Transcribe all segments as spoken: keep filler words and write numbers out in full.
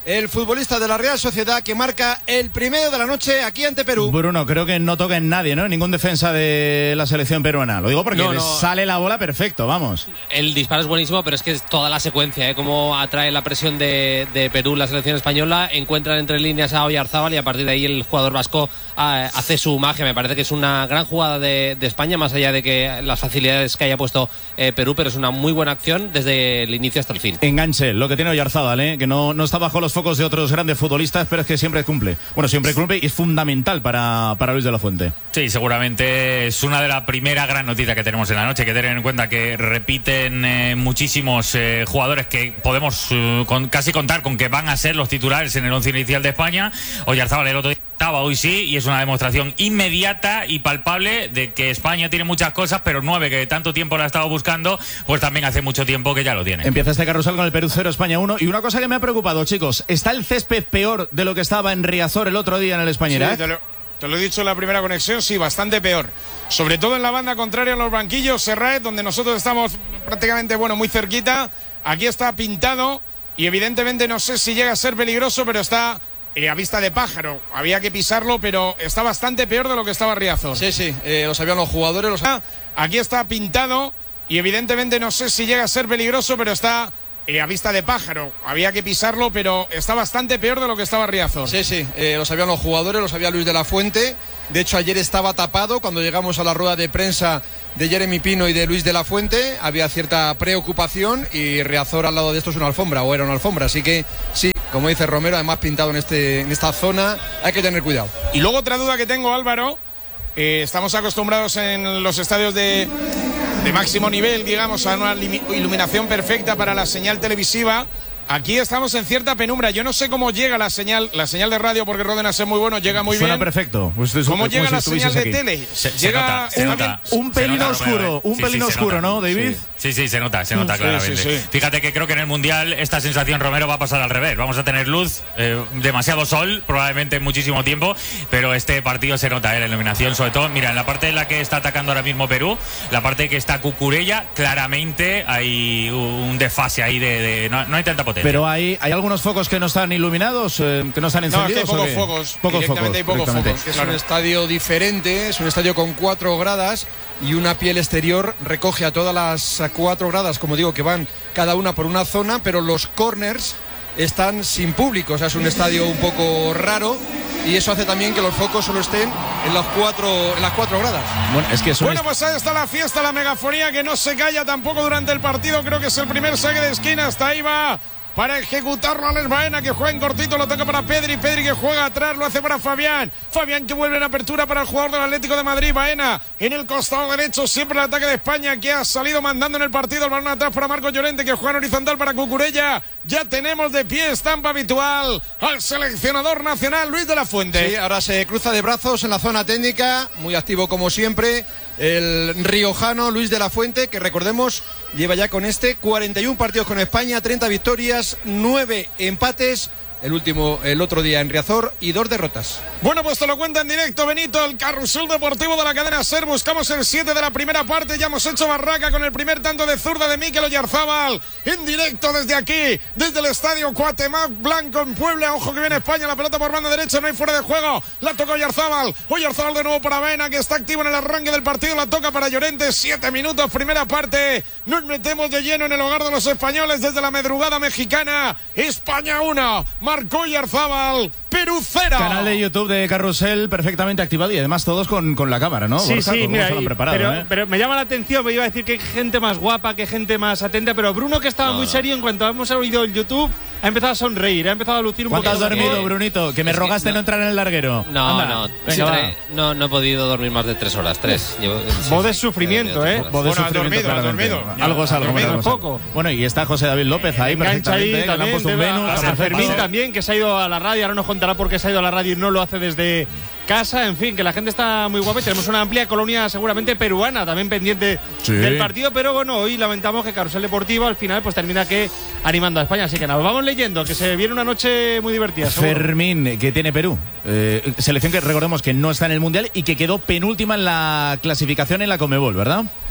el futbolista de la Real Sociedad, que marca el primero de la noche aquí ante Perú. Bruno, creo que no toca en nadie, ¿no? Ningún defensa de la selección peruana. Lo digo porque no, les no. sale la bola perfecto, vamos. El disparo es buenísimo, pero es que es toda la secuencia, ¿eh? Cómo atrae la presión de, de Perú la selección española, encuentran entre líneas a Oyarzábal y a partir de ahí el jugador vasco eh, hace su magia. Me parece que es una gran jugada de, de España, más allá de que las facilidades que haya puesto eh, Perú, pero es una muy buena acción desde el inicio hasta el fin. Enganche, lo que tiene Oyarzábal, ¿eh? Que no, no está bajo los focos de otros grandes futbolistas, pero es que siempre cumple. Bueno, siempre cumple y es fundamental para, para Luis de la Fuente. Sí, seguramente es una de las primeras gran noticias que tenemos en la noche. Hay que tener en cuenta que repiten eh, muchísimos eh, jugadores que podemos eh, con, casi contar con que van a ser los titulares en el once inicial de España. Oyarzábal el otro día estaba, hoy sí, y es una demostración inmediata y palpable de que España tiene muchas cosas, pero nueve, que tanto tiempo la ha estado buscando, pues también hace mucho tiempo que ya lo tiene. Empieza este carrusel con el Perú cero, España uno. Y una cosa que me ha preocupado, chicos, ¿está el césped peor de lo que estaba en Riazor el otro día en el Españera? Sí, te, lo, te lo he dicho en la primera conexión, sí, bastante peor. Sobre todo en la banda contraria, en los banquillos, Serraez, donde nosotros estamos prácticamente, bueno, muy cerquita. Aquí está pintado y evidentemente no sé si llega a ser peligroso, pero está eh, a vista de pájaro. Había que pisarlo, pero está bastante peor de lo que estaba Riazor. Sí, sí, eh, lo sabían los jugadores. Los... Aquí está pintado y evidentemente no sé si llega a ser peligroso, pero está eh, a vista de pájaro. Había que pisarlo, pero está bastante peor de lo que estaba Riazor. Sí, sí, eh, lo sabían los jugadores, lo sabía Luis de la Fuente. De hecho, ayer estaba tapado cuando llegamos a la rueda de prensa de Jeremy Pino y de Luis de la Fuente. Había cierta preocupación y Riazor al lado de esto es una alfombra, o era una alfombra. Así que sí, como dice Romero, además pintado en, este, en esta zona, hay que tener cuidado. Y luego otra duda que tengo, Álvaro. Eh, estamos acostumbrados en los estadios de, de máximo nivel, digamos, a una iluminación perfecta para la señal televisiva. Aquí estamos en cierta penumbra. Yo no sé cómo llega la señal, la señal de radio, porque Ródenas es muy bueno, llega muy Suena bien. perfecto. Pues ¿Cómo llega si la señal de aquí. tele? Se, se llega, nota, se nota. Un pelín se nota, oscuro, Romero, un sí, pelín sí, se oscuro, nota. ¿no, David? Sí, sí, se nota, se nota Sí, claramente. sí, sí. Fíjate que creo que en el Mundial esta sensación, Romero, va a pasar al revés. Vamos a tener luz, eh, demasiado sol, probablemente muchísimo tiempo, pero este partido se nota, eh, la iluminación, sobre todo, mira, en la parte en la que está atacando ahora mismo Perú, la parte que está Cucurella, claramente hay un desfase ahí de... de no, no hay tanta potencia. Pero hay, hay algunos focos que no están iluminados, eh, que no están No, es que hay encendidos. pocos ¿o qué? focos. Pocos Directamente focos. hay pocos directamente. focos. Es Claro. un estadio diferente, es un estadio con cuatro gradas y una piel exterior recoge a todas las cuatro gradas, como digo, que van cada una por una zona, pero los corners están sin público, o sea, es un estadio un poco raro y eso hace también que los focos solo estén en las cuatro, en las cuatro gradas. Bueno, es que es un Bueno, pues ahí está la fiesta, la megafonía que no se calla tampoco durante el partido. Creo que es el primer saque de esquina. Hasta ahí va para ejecutarlo Alex Baena, que juega en cortito, lo toca para Pedri, Pedri que juega atrás, lo hace para Fabián, Fabián que vuelve en apertura para el jugador del Atlético de Madrid, Baena en el costado derecho, siempre el ataque de España, que ha salido mandando en el partido, el balón atrás para Marcos Llorente, que juega en horizontal para Cucurella. Ya tenemos de pie, estampa habitual, al seleccionador nacional Luis de la Fuente. Sí, ahora se cruza de brazos en la zona técnica, muy activo como siempre, el riojano Luis de la Fuente, que recordemos lleva ya con este cuarenta y uno partidos con España, treinta victorias, nueve empates, el último el otro día en Riazor, y dos derrotas. Bueno, pues te lo cuenta en directo Benito, el carrusel deportivo de la cadena SER. Buscamos el siete de la primera parte, ya hemos hecho barraca con el primer tanto de zurda de Mikel Oyarzábal, en directo desde aquí, desde el estadio Cuauhtémoc Blanco en Puebla. Ojo que viene España, la pelota por banda derecha, no hay fuera de juego, la toca Oyarzábal, Oyarzábal de nuevo para Baena, que está activo en el arranque del partido, la toca para Llorente, siete minutos, primera parte, nos metemos de lleno en el hogar de los españoles desde la madrugada mexicana. España uno, marcó Oyarzábal, Perú cero. Canal de YouTube de Carrusel perfectamente activado y además todos con, con la cámara, ¿no? Sí, Borja, sí, ¿cómo mira, se lo han y- preparado, pero, eh? pero me llama la atención, me iba a decir que hay gente más guapa, que gente más atenta, pero Bruno, que estaba No, muy no. serio, en cuanto hemos oído el YouTube, ha empezado a sonreír, ha empezado a lucir un ¿Cuánto has poquito. dormido, Eh, Brunito? Que me es que rogaste no. no. entrar en el larguero. No, Anda, no, venga, sí, va. tre- no, no he podido dormir más de tres horas, tres. Llevo- Voz sí, de sí, sufrimiento, tres ¿eh? horas. Voz de Bueno, ha sufrimiento, dormido, ha claramente. dormido. Algo es Ha algo. dormido. algo es algo. Poco. Bueno, y está José David López ahí Engancha perfectamente, ahí que le han también, puesto un de- menú. a perfecto. Fermín también, que se ha ido a la radio, ahora nos contará por qué se ha ido a la radio y no lo hace desde casa. En fin, que la gente está muy guapa y tenemos una amplia colonia seguramente peruana también pendiente Sí. del partido, pero bueno, hoy lamentamos que Carrusel Deportivo al final pues termina que animando a España, así que nada, vamos leyendo, que se viene una noche muy divertida, seguro. Fermín, que tiene Perú. Eh, selección que recordemos que no está en el Mundial y que quedó penúltima en la clasificación en la Conmebol, ¿verdad?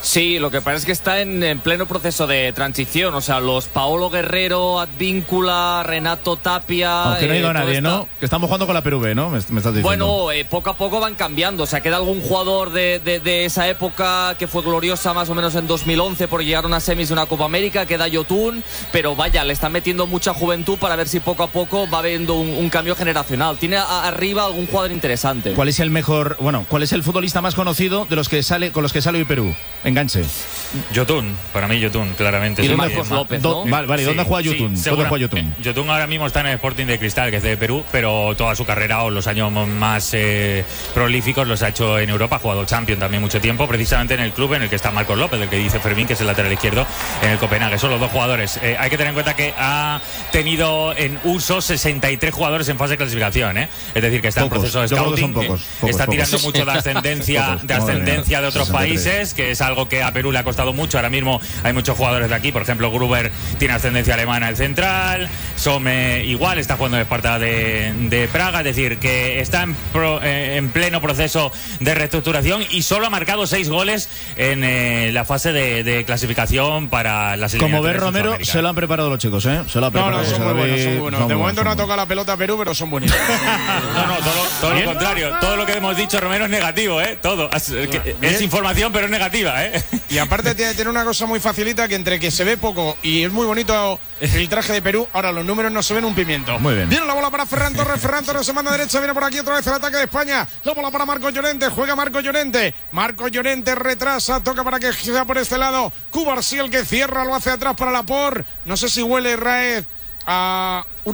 Sí, lo que pasa es que está en, en pleno proceso de transición. O sea, los Paolo Guerrero, Advíncula, Renato Tapia. Aunque no ha ido eh, nadie, esta... ¿no? Que estamos jugando con la Perú B, ¿no? Me, me estás diciendo. Bueno, eh, poco a poco van cambiando. O sea, queda algún jugador de, de, de esa época que fue gloriosa más o menos en dos mil once por llegar a una semis de una Copa América. Queda Yotun. Pero vaya, le están metiendo mucha juventud para ver si poco a poco va habiendo un, un cambio generacional. Tiene a, arriba algún jugador interesante. ¿Cuál es el mejor, bueno, cuál es el futbolista más conocido de los que sale con los que sale hoy Perú? Enganche. Yotun, para mí Yotun, claramente. Y Sí, Marcos eh, López, Do, ¿no? Vale, vale. ¿Y dónde Sí, juega sí, Yotun? segura- ¿Dónde juega Yotun? eh, Yotun ahora mismo está en el Sporting de Cristal, que es de Perú, pero toda su carrera o los años más eh, prolíficos los ha hecho en Europa. Ha jugado Champions también mucho tiempo, precisamente en el club en el que está Marcos López, del que dice Fermín, que es el lateral izquierdo en el Copenhague. Son los dos jugadores. Eh, hay que tener en cuenta que ha tenido en uso sesenta y tres jugadores en fase de clasificación, ¿eh? Es decir, que está Pocos. en proceso de Yo creo que scouting, son pocos, eh, pocos, está pocos. tirando mucho de ascendencia, Pocos, de, madre mía. ascendencia de otros sesenta y tres. países, que es algo que a Perú le ha costado mucho. Ahora mismo hay muchos jugadores de aquí, por ejemplo Gruber tiene ascendencia alemana, el central, Some igual, está jugando en Esparta de, de Praga, es decir, que está en, pro, eh, en pleno proceso de reestructuración y solo ha marcado seis goles en eh, la fase de, de clasificación para las Como eliminatorias ves, Romero, sudamericanas. se lo han preparado los chicos, ¿eh? Se lo ha No, preparado no, son José muy buenos, David. son muy buenos. Son De muy momento no ha buenos, son tocado la pelota a Perú, pero son buenísimos. No, no, todo, lo- todo lo contrario. Todo lo que hemos dicho, Romero, es negativo, ¿eh? Todo. Es, que- es información, pero es negativa, ¿eh? Y aparte tiene, tiene una cosa muy facilita, que entre que se ve poco y es muy bonito el traje de Perú, ahora los números no se ven un pimiento. Muy bien. Viene la bola para Ferran Torres, Ferran Torres se manda derecha, viene por aquí otra vez el ataque de España. La bola para Marco Llorente, juega Marco Llorente. Marco Llorente retrasa, toca para que sea por este lado. Cubarsí el que cierra, lo hace atrás para Laporte. No sé si huele Raez a